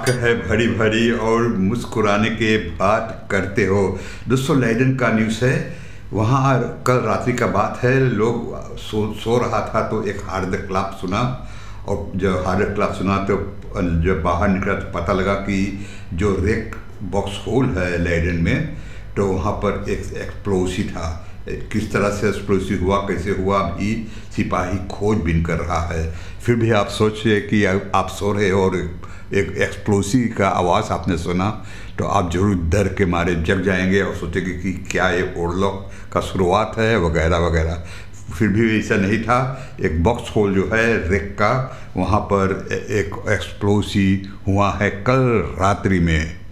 आंख है भरी भरी और मुस्कुराने के बात करते हो। दोस्तों, लेडेन का न्यूज़ है। वहाँ कल रात्रि का बात है, लोग सो रहा था तो एक हार्ड क्लैप सुना। और जब हार्ड क्लैप सुना तो जब बाहर निकला तो पता लगा कि जो रेक बॉक्स होल है लेडेन में, तो वहाँ पर एक एक्सप्लोसिव था। किस तरह से एक्सप्लोसिव हुआ, कैसे हुआ, भी सिपाही खोजबीन कर रहा है। फिर भी आप सोचिए कि आप सो रहे हो और एक एक्सप्लोसिव का आवाज़ आपने सुना, तो आप जरूर डर के मारे जग जाएंगे और सोचेंगे कि क्या ये ओरलॉक का शुरुआत है, वगैरह वगैरह। फिर भी ऐसा नहीं था। एक बॉक्स होल जो है रेक का, वहाँ पर एक एक्सप्लोसिव हुआ है कल रात्रि में।